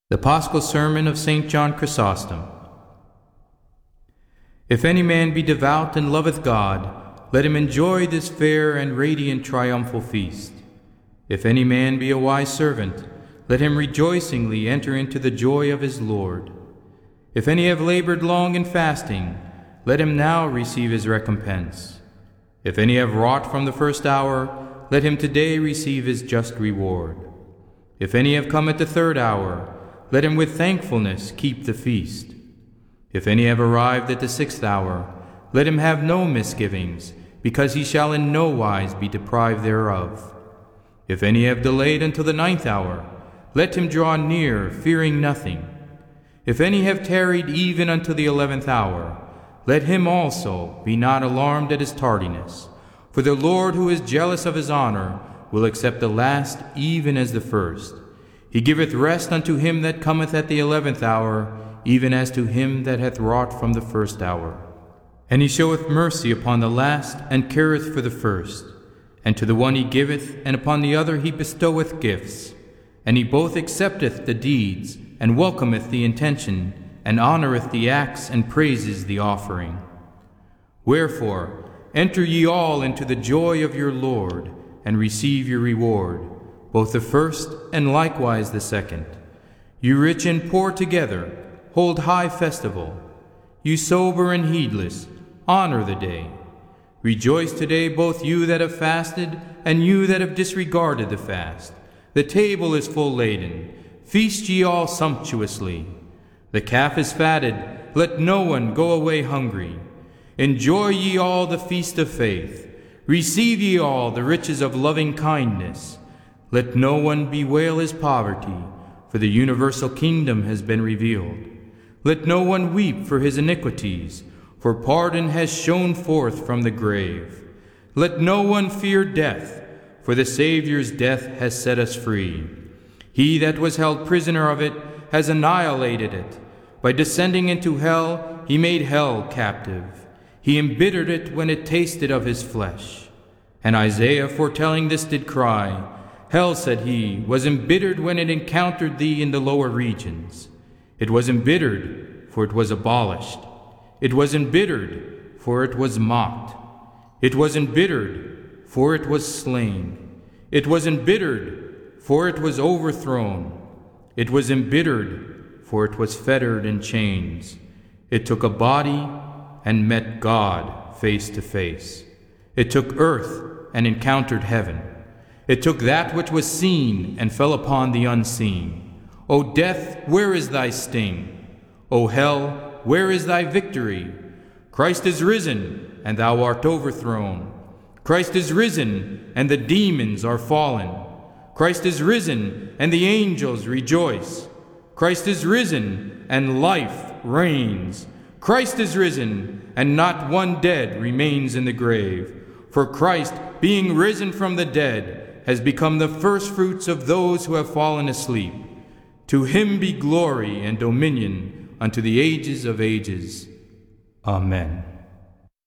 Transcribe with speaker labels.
Speaker 1: The Paschal Sermon of St. John Chrysostom. If any man be devout and loveth God, let him enjoy this fair and radiant triumphal feast. If any man be a wise servant, let him rejoicingly enter into the joy of his Lord. If any have labored long in fasting, let him now receive his recompense. If any have wrought from the first hour, let him today receive his just reward. If any have come at the third hour, let him with thankfulness keep the feast. If any have arrived at the sixth hour, let him have no misgivings, because he shall in no wise be deprived thereof. If any have delayed until the ninth hour, let him draw near, fearing nothing. If any have tarried even unto the 11th hour, let him also be not alarmed at his tardiness. For the Lord, who is jealous of his honor, will accept the last even as the first. He giveth rest unto him that cometh at the 11th hour, even as to him that hath wrought from the first hour. And he showeth mercy upon the last, and careth for the first. And to the one he giveth, and upon the other he bestoweth gifts. And he both accepteth the deeds, and welcometh the intention, and honoureth the acts, and praises the offering. Wherefore, enter ye all into the joy of your Lord, and receive your reward, both the first and likewise the second. You rich and poor together, hold high festival. You sober and heedless, honor the day. Rejoice today, both you that have fasted, and you that have disregarded the fast. The table is full laden. Feast ye all sumptuously. The calf is fatted. Let no one go away hungry. Enjoy ye all the feast of faith. Receive ye all the riches of loving kindness. Let no one bewail his poverty, for the universal kingdom has been revealed. Let no one weep for his iniquities, for pardon has shone forth from the grave. Let no one fear death, for the Saviour's death has set us free. He that was held prisoner of it has annihilated it. By descending into hell, he made hell captive. He embittered it when it tasted of his flesh. And Isaiah, foretelling this, did cry, Hell, said he, was embittered when it encountered thee in the lower regions. It was embittered, for it was abolished. It was embittered, for it was mocked. It was embittered, for it was slain. It was embittered, for it was overthrown. It was embittered, for it was fettered in chains. It took a body and met God face to face. It took earth and encountered heaven. It took that which was seen and fell upon the unseen. O death, where is thy sting? O hell, where is thy victory? Christ is risen, and thou art overthrown. Christ is risen, and the demons are fallen. Christ is risen, and the angels rejoice. Christ is risen, and life reigns. Christ is risen, and not one dead remains in the grave. For Christ, being risen from the dead, has become the firstfruits of those who have fallen asleep. To him be glory and dominion unto the ages of ages. Amen.